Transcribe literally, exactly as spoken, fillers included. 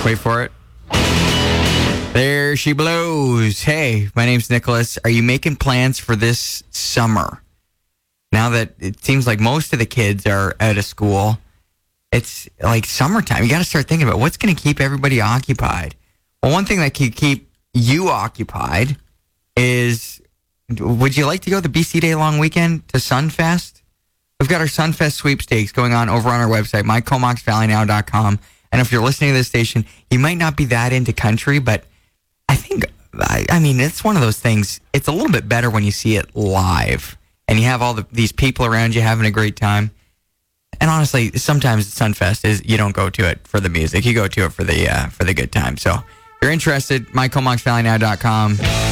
Wait for it. There she blows. Hey, my name's Nicholas. Are you making plans for this summer? Now that it seems like most of the kids are out of school, it's like summertime. You got to start thinking about what's going to keep everybody occupied. Well, one thing that can keep you occupied is, would you like to go the B C Day long weekend to Sunfest? We've got our Sunfest sweepstakes going on over on our website, my comox valley now dot com. And if you're listening to this station, you might not be that into country, but I think, I, I mean, it's one of those things. It's a little bit better when you see it live and you have all the, these people around you having a great time. And honestly, sometimes Sunfest is, you don't go to it for the music. You go to it for the uh, for the good time. So if you're interested, my comox valley now dot com.